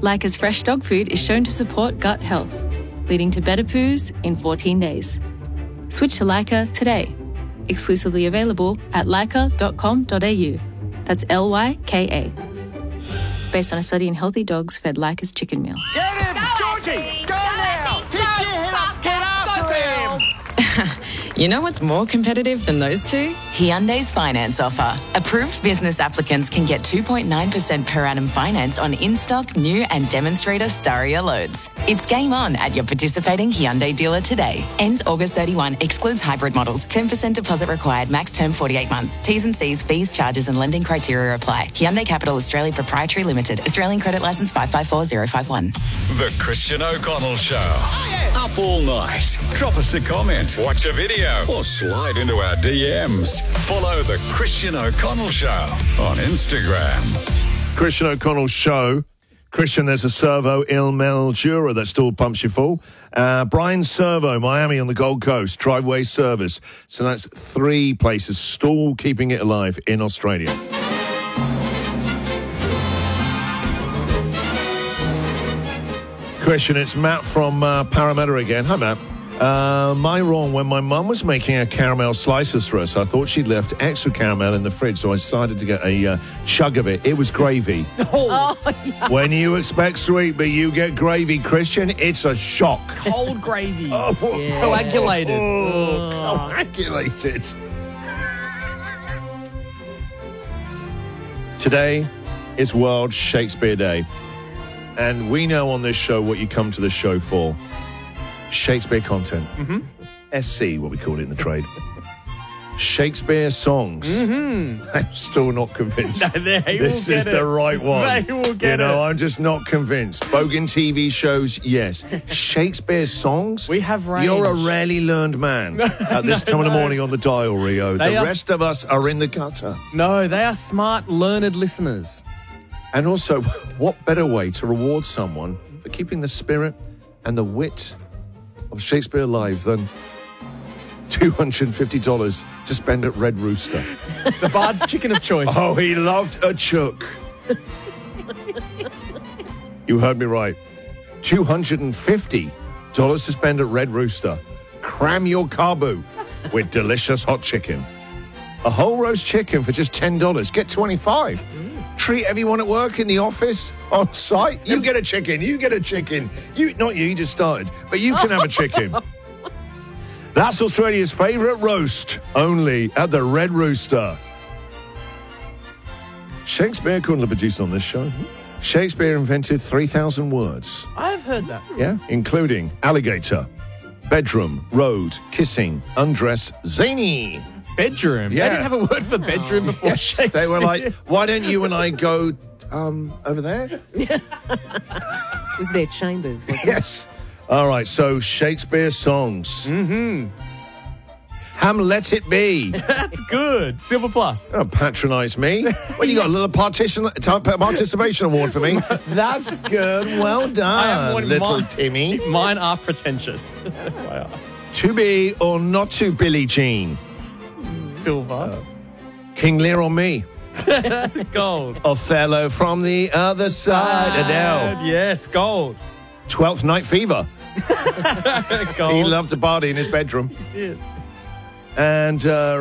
Leica's fresh dog food is shown to support gut health, leading to better poos in 14 days. Switch to Leica today. Exclusively available at leica.com.au. That's Lyka. Based on a study in healthy dogs fed Leica's chicken meal. Get him! Georgie! Go now! Pick your head up! Get after him! You know what's more competitive than those two? Hyundai's finance offer. Approved business applicants can get 2.9% per annum finance on in-stock, new and demonstrator Staria loads. It's game on at your participating Hyundai dealer today. Ends August 31. Excludes hybrid models. 10% deposit required. Max term 48 months. T's and C's, fees, charges and lending criteria apply. Hyundai Capital Australia Proprietary Limited. Australian credit licence 554051. The Christian O'Connell Show. Up all night. Drop us a comment. Watch a video. Or slide into our DMs. Follow The Christian O'Connell Show on Instagram. Christian O'Connell Show. Christian, there's a Servo Il Mildura that still pumps you full. Brian Servo, Miami on the Gold Coast, driveway service. So that's 3 places still keeping it alive in Australia. Christian, it's Matt from Parramatta again. Hi, Matt. My wrong, when my mum was making her caramel slices for us, I thought she'd left extra caramel in the fridge, so I decided to get a chug of it. It was gravy. Yeah. When you expect sweet, but you get gravy, Christian, it's a shock. Cold gravy. Coagulated. Oh. Coagulated. Today is World Shakespeare Day. And we know on this show what you come to the show for. Shakespeare content. SC, what we call it in the trade. Shakespeare songs. I'm still not convinced. This is the right one. They will get it. I'm just not convinced. Bogan TV shows, yes. Shakespeare songs? We have range. You're a rarely learned man at this time of the morning on the dial, Rio. The rest of us are in the gutter. No, they are smart, learned listeners. And also, what better way to reward someone for keeping the spirit and the wit of Shakespeare alive than $250 to spend at Red Rooster? The Bard's chicken of choice. Oh, he loved a chook. You heard me right. $250 to spend at Red Rooster. Cram your carbo with delicious hot chicken. A whole roast chicken for just $10. Get 25. Treat everyone at work, in the office, on site. You get a chicken. You get a chicken. Not you just started. But you can have a chicken. That's Australia's favourite roast. Only at the Red Rooster. Shakespeare couldn't have produced on this show. Shakespeare invented 3,000 words. I've heard that. Yeah, including alligator, bedroom, road, kissing, undress, zany. Bedroom? Yeah. They didn't have a word for bedroom before Shakespeare. They were like, why don't you and I go over there? It was their chambers, wasn't Yes. All right, so Shakespeare songs. Hamlet it be. That's good. Silver Plus. Don't patronise me. Well, you got a little participation award for me. That's good. Well done, little Timmy. Mine are pretentious. To be or not to, Billie Jean? Silver. King Lear on me. Gold. Othello from the other side. Adele. Yes, gold. 12th Night Fever. Gold. He loved to party in his bedroom. He did. And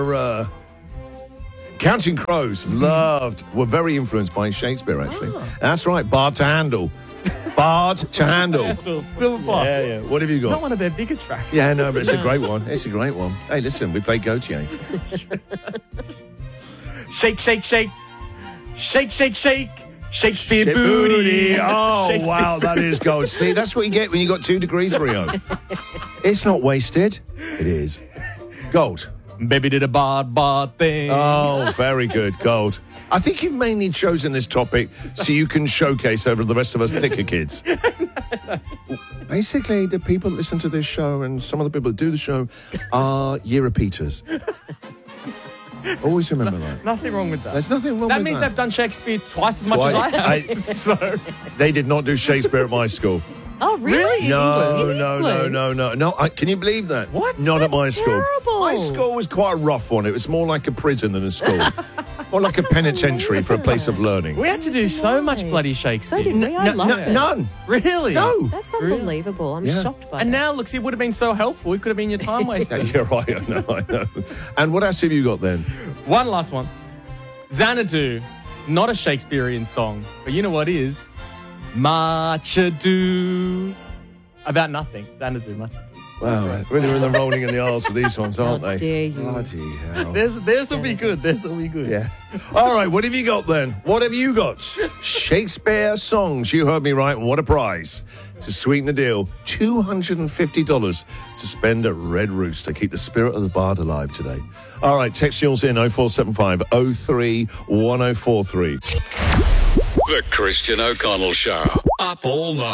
Counting Crows were very influenced by Shakespeare, actually. That's right, Bard to Handle. Bard to Handle. Silver Plus. Yeah. What have you got? Not one of their bigger tracks. Yeah, no, but it's a great one. It's a great one. Hey, listen, we played Gautier. Shake, shake, shake. Shake, shake, shake. Shakespeare booty. Oh, Shakespeare wow, that is gold. See, that's what you get when you got 2 degrees, Rio. It's not wasted. It is. Gold. Baby did a bard thing. Oh, very good. Gold. I think you've mainly chosen this topic so you can showcase over the rest of us thicker kids. Basically, the people that listen to this show and some of the people that do the show are year repeaters. Always remember that. Nothing wrong with that. There's nothing wrong with that. That means they've done Shakespeare twice as much as I have. So. They did not do Shakespeare at my school. Oh, really? No. Can you believe that? What? Not at my school. Terrible. My school was quite a rough one. It was more like a prison than a school. Or like a penitentiary for a place of learning. We had to do so much bloody So Shakespeare. did we. I loved it. None. Really? No. That's unbelievable. I'm Yeah. shocked by And that. now, look, see, it would have been so helpful. It could have been your time Yeah, waster. you're right. I know. And what else have you got then? One last one. Xanadu, not a Shakespearean song, but you know what is? Much Ado About Nothing. Xanadu, Much Ado. Wow, really in the rolling in the R's with these ones, aren't How they? dare you. Bloody hell. This will be good. This will be good. Yeah. All right, what have you got then? What have you got? Shakespeare songs. You heard me right. What a prize. To sweeten the deal, $250 to spend at Red Rooster. Keep the spirit of the bard alive today. All right, text yours in 0475 03 1043. The Christian O'Connell Show. Up all night.